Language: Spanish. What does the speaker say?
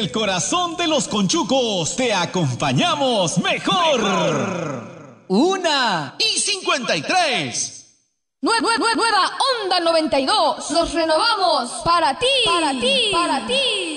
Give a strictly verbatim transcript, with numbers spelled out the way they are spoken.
El corazón de los conchucos, te acompañamos mejor. mejor. Una y cincuenta y tres. Nue nue nueva Onda noventa y dos. Nos renovamos para ti, para ti, para ti.